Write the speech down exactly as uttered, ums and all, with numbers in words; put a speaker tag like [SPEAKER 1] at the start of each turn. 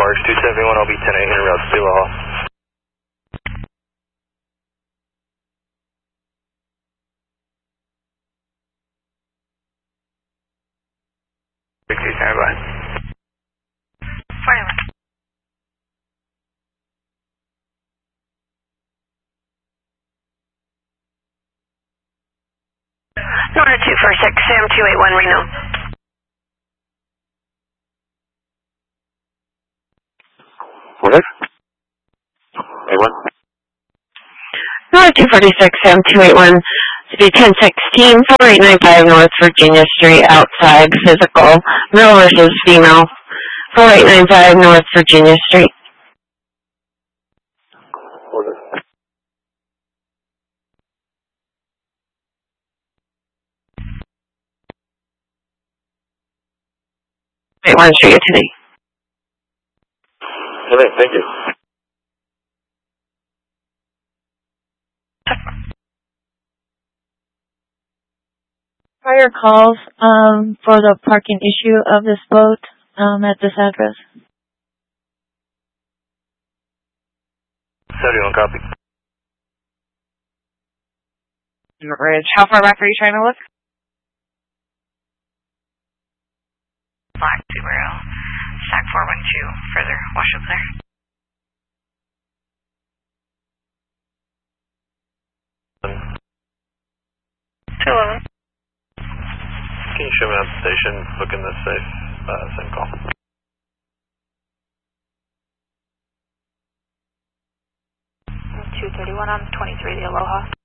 [SPEAKER 1] Works two seventy-one, I'll be ten eight in route to Aloha. sixty, stand by.
[SPEAKER 2] forty-one. Nora two four six, Sam two eight one, Reno.
[SPEAKER 3] What? eight one?
[SPEAKER 2] Nora two forty-six, Sam two eight one, City ten sixteen, four eight nine five North Virginia Street, outside, physical, male versus female, four eight nine five North Virginia Street. Wait, one street today.
[SPEAKER 3] Okay, thank you.
[SPEAKER 4] Prior calls um, for the parking issue of this boat um, at this address.
[SPEAKER 1] seventy-one, copy.
[SPEAKER 5] Ridge. How far back are you trying to look? Black Subaru. Stack four one two. Further. Wash up there. two eleven.
[SPEAKER 1] Can you show me out the station, book in the safe, uh, same call.
[SPEAKER 6] two thirty-one on twenty-three, the Aloha.